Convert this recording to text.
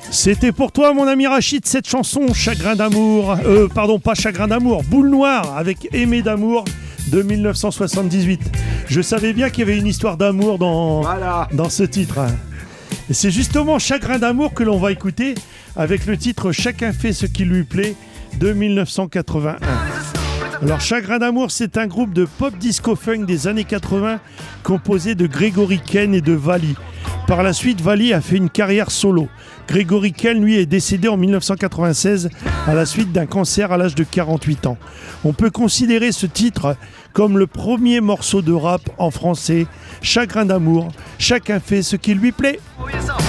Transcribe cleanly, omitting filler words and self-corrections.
C'était pour toi, mon ami Rachid, cette chanson Chagrin d'amour. Pardon, pas Chagrin d'amour, Boule Noire avec Aimé d'amour de 1978. Je savais bien qu'il y avait une histoire d'amour dans ce titre. Et c'est justement Chagrin d'amour que l'on va écouter avec le titre Chacun fait ce qui lui plaît de 1981. Alors Chagrin d'amour, c'est un groupe de pop disco funk des années 80 composé de Grégory Ken et de Vali. Par la suite, Vali a fait une carrière solo. Grégory Ken, lui, est décédé en 1996 à la suite d'un cancer à l'âge de 48 ans. On peut considérer ce titre comme le premier morceau de rap en français. Chagrin d'amour, chacun fait ce qui lui plaît.